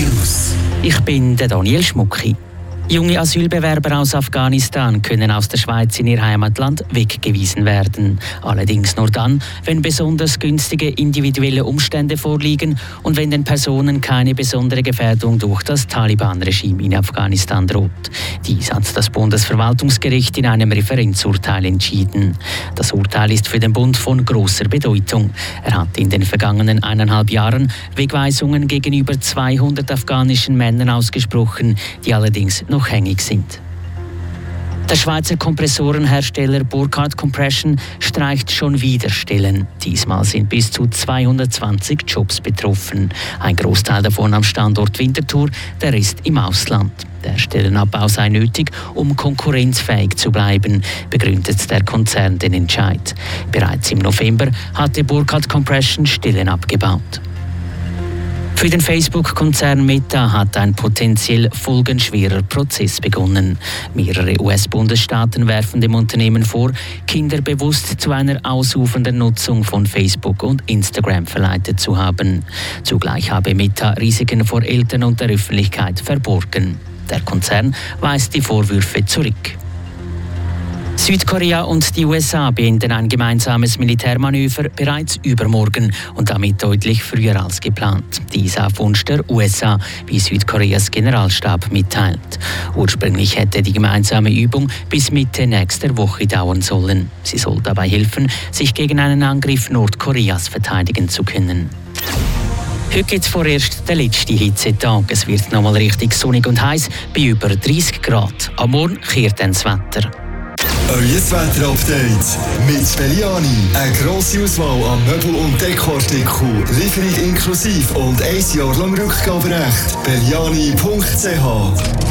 News. Ich bin der Daniel Schmucki. Junge Asylbewerber aus Afghanistan können aus der Schweiz in ihr Heimatland weggewiesen werden. Allerdings nur dann, wenn besonders günstige individuelle Umstände vorliegen und wenn den Personen keine besondere Gefährdung durch das Taliban-Regime in Afghanistan droht. Dies hat das Bundesverwaltungsgericht in einem Referenzurteil entschieden. Das Urteil ist für den Bund von großer Bedeutung. Er hat in den vergangenen 1,5 Jahren Wegweisungen gegenüber 200 afghanischen Männern ausgesprochen, die allerdings noch hängig sind. Der Schweizer Kompressorenhersteller Burkhardt Compression streicht schon wieder Stellen. Diesmal sind bis zu 220 Jobs betroffen. Ein Großteil davon am Standort Winterthur, der Rest im Ausland. Der Stellenabbau sei nötig, um konkurrenzfähig zu bleiben, begründet der Konzern den Entscheid. Bereits im November hatte Burkhardt Compression Stellen abgebaut. Für den Facebook-Konzern Meta hat ein potenziell folgenschwerer Prozess begonnen. Mehrere US-Bundesstaaten werfen dem Unternehmen vor, Kinder bewusst zu einer ausufernden Nutzung von Facebook und Instagram verleitet zu haben. Zugleich habe Meta Risiken vor Eltern und der Öffentlichkeit verborgen. Der Konzern weist die Vorwürfe zurück. Südkorea und die USA beenden ein gemeinsames Militärmanöver bereits übermorgen und damit deutlich früher als geplant. Dies auf Wunsch der USA, wie Südkoreas Generalstab mitteilt. Ursprünglich hätte die gemeinsame Übung bis Mitte nächster Woche dauern sollen. Sie soll dabei helfen, sich gegen einen Angriff Nordkoreas verteidigen zu können. Heute gibt es vorerst den letzten Hitzetag. Es wird nochmal richtig sonnig und heiß bei über 30 Grad. Am Morgen kehrt dann das Wetter. Euer Wetter-Update mit Belliani. Eine grosse Auswahl an Möbel- und Dekoartikeln. Lieferung inklusive und 1 Jahr lang Rückgaberecht. Belliani.ch